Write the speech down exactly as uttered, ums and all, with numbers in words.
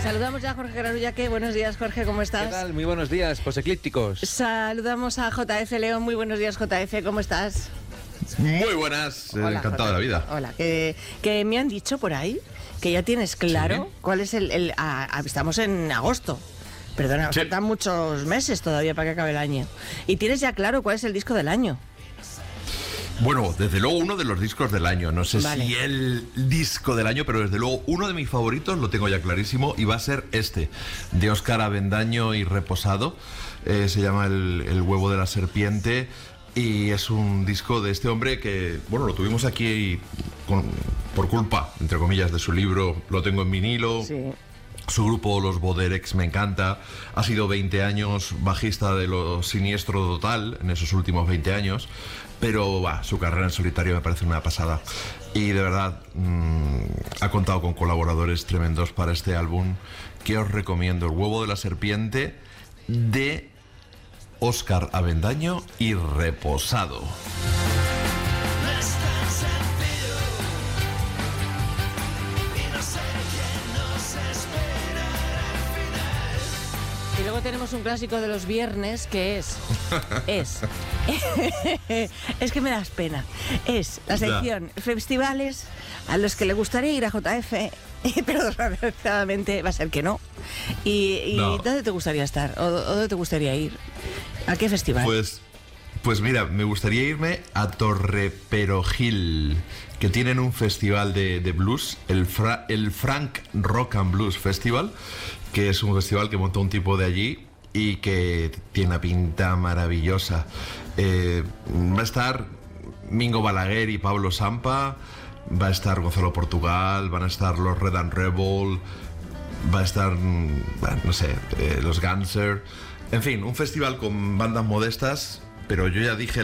Saludamos ya a Jorge Granullaque. Buenos días, Jorge, ¿cómo estás? ¿Qué tal? Muy buenos días, poseclípticos. Saludamos a J F León. Muy buenos días, J F, ¿cómo estás? Muy buenas, Hola, encantado J F. de la vida. Hola, que, que me han dicho por ahí que ya tienes claro ¿Sí? cuál es el... el ah, ah, estamos en agosto. Perdona, Sí. faltan muchos meses todavía para que acabe el año. Y tienes ya claro cuál es el disco del año. Bueno, desde luego uno de los discos del año. No sé Vale. si el disco del año, pero desde luego uno de mis favoritos, lo tengo ya clarísimo, y va a ser este, de Óscar Avendaño y Reposado. Eh, se llama el, el huevo de la serpiente. Y es un disco de este hombre que, bueno, lo tuvimos aquí con, por culpa, entre comillas, de su libro. Lo tengo en vinilo. Sí. Su grupo, los Boderex, me encanta. Ha sido veinte años bajista de lo Siniestro Total en esos últimos veinte años. Pero bah, su carrera en solitario me parece una pasada. Y de verdad, mmm, ha contado con colaboradores tremendos para este álbum, que os recomiendo: El huevo de la serpiente, de Óscar Avendaño y Reposado. Y luego tenemos un clásico de los viernes que es... Es... es que me das pena. Es la sección festivales a los que le gustaría ir a J F, pero desgraciadamente va a ser que no. ¿Y, y No. dónde te gustaría estar? ¿O, o dónde te gustaría ir? ¿A qué festival? Pues, pues mira, me gustaría irme a Torreperogil, que tienen un festival de, de blues, el, Fra- el Frank Rock and Blues Festival, que es un festival que montó un tipo de allí y que tiene una pinta maravillosa. Eh, va a estar Mingo Balaguer y Pablo Sampa, va a estar Gonzalo Portugal, van a estar los Red and Rebel, va a estar, mm, bueno, no sé, eh, los Ganser. En fin, un festival con bandas modestas, pero yo ya dije